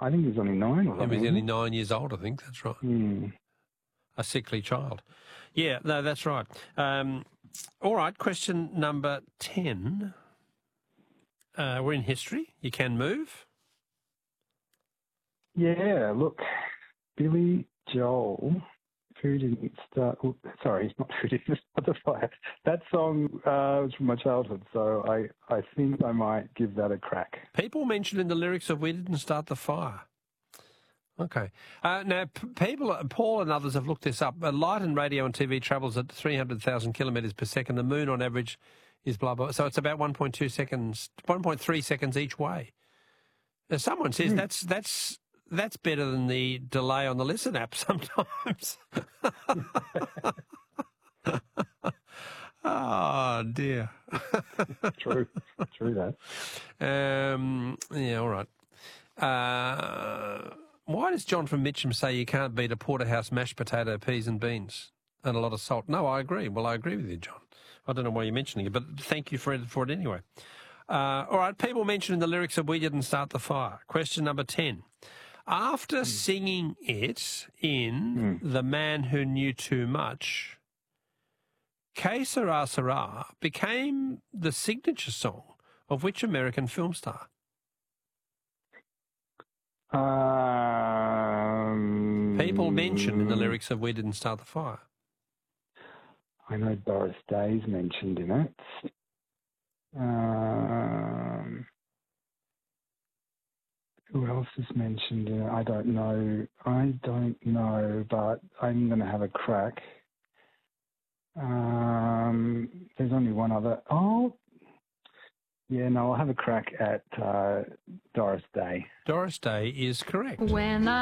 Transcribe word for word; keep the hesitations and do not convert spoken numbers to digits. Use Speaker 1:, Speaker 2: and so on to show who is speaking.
Speaker 1: I think he was only nine or
Speaker 2: He
Speaker 1: something.
Speaker 2: was only nine years old, I think. That's right.
Speaker 1: Mm.
Speaker 2: A sickly child. Yeah, no, that's right. Um, all right, question number ten. Uh, we're in history. You can move.
Speaker 1: Yeah, look, Billy Joel, Who Didn't Start... Oh, sorry, not Who Didn't Start the Fire. That song uh, was from my childhood, so I, I think I might give that a crack.
Speaker 2: People mentioned in the lyrics of We Didn't Start the Fire. Okay. Uh, now, p- people, Paul and others have looked this up. Uh, light and radio and T V travels at three hundred thousand kilometres per second. The moon, on average, is blah, blah. So it's about one point two seconds, one point three seconds each way. Now, someone says mm. that's that's that's better than the delay on the Listen app sometimes. Oh, dear.
Speaker 1: True. True
Speaker 2: that. Um, yeah, all right. Uh... Why does John from Mitcham say you can't beat a porterhouse mashed potato, peas and beans and a lot of salt? No, I agree. Well, I agree with you, John. I don't know why you're mentioning it, but thank you for it, for it anyway. Uh, all right, people mentioned in the lyrics of We Didn't Start the Fire. Question number ten. After mm. singing it in mm. The Man Who Knew Too Much, Que Sera Sera became the signature song of which American film star?
Speaker 1: Um,
Speaker 2: People mentioned in the lyrics of We Didn't Start the Fire.
Speaker 1: I know Doris Day's mentioned in it. Um, who else is mentioned in it? I don't know. I don't know, but I'm going to have a crack. Um, there's only one other. Oh, yeah, no, I'll have a crack at uh, Doris Day.
Speaker 2: Doris Day is correct.
Speaker 3: When I